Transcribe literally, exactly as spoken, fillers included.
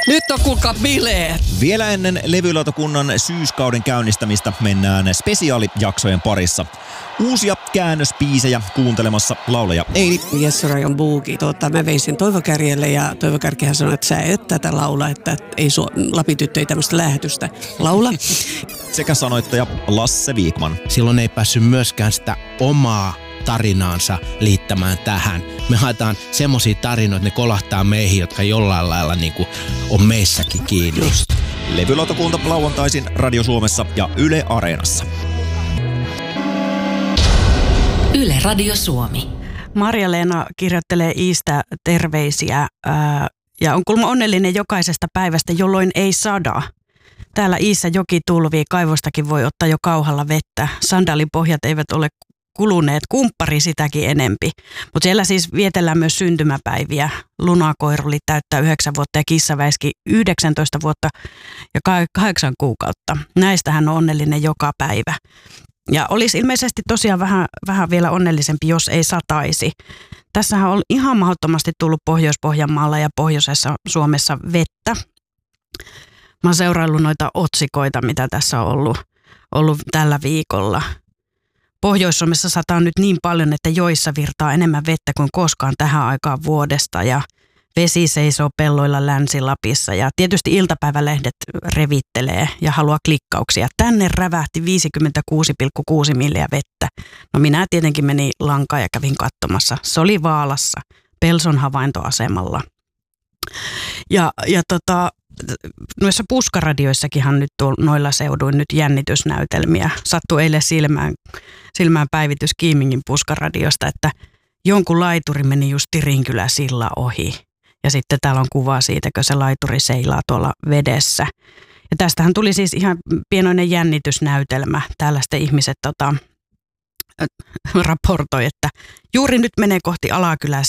Nyt on kuulkaa bileet. Vielä ennen levylautakunnan syyskauden käynnistämistä mennään spesiaalijaksojen parissa. Uusia käännöspiisejä kuuntelemassa laulaja Eili. Jesse Rajon Buuki. Tuota, mä vein sen Toivo Kärjelle ja Toivo Kärkihän sanoi, että sä et tätä laula, että ei su- Lapin-tyttö ei tämmöistä lähetystä laula. Sekä sanoittaja Lasse Viikman. Silloin ei päässyt myöskään sitä omaa tarinaansa liittämään tähän. Me haetaan semmosia tarinoita, ne kolahtaa meihin, jotka jollain lailla niin kuin on meissäkin kiinni. Just. Levylautakunta lauantaisin Radio Suomessa ja Yle Areenassa. Yle Radio Suomi. Marja-Leena kirjoittelee Iistä terveisiä ää, ja on kuulemma onnellinen jokaisesta päivästä, jolloin ei sada. Täällä Iissä joki tulvii, kaivostakin voi ottaa jo kauhalla vettä. Sandalipohjat eivät ole kuluneet, kumppari sitäkin enempi. Mutta siellä siis vietellään myös syntymäpäiviä. Lunakoiruli täyttää yhdeksän vuotta ja kissaväiski yhdeksäntoista vuotta ja kahdeksan kuukautta. Näistä hän on onnellinen joka päivä. Ja olisi ilmeisesti tosiaan vähän, vähän vielä onnellisempi, jos ei sataisi. Tässähän on ihan mahdottomasti tullut Pohjois-Pohjanmaalla ja pohjoisessa Suomessa vettä. Mä oon seuraillut noita otsikoita, mitä tässä on ollut, ollut tällä viikolla. Pohjois-Suomessa sataa nyt niin paljon, että joissa virtaa enemmän vettä kuin koskaan tähän aikaan vuodesta ja vesi seisoo pelloilla Länsi-Lapissa ja tietysti iltapäivälehdet revittelee ja haluaa klikkauksia. Tänne rävähti viisikymmentäkuusi pilkku kuusi milliä vettä. No minä tietenkin menin lankaan ja kävin katsomassa. Se oli Vaalassa, Pelson havaintoasemalla. Ja, ja tota, noissa puskaradioissakinhan nyt on noilla seuduin nyt jännitysnäytelmiä. Sattui eilen silmään, silmään päivitys Kiimingin puskaradiosta, että jonkun laituri meni just Tirinkylä silla ohi. Ja sitten täällä on kuva siitä, kun se laituri seilaa tuolla vedessä. Ja tästähän tuli siis ihan pienoinen jännitysnäytelmä. Täällä sitten ihmiset tota, raportoi, että juuri nyt menee kohti Alakylää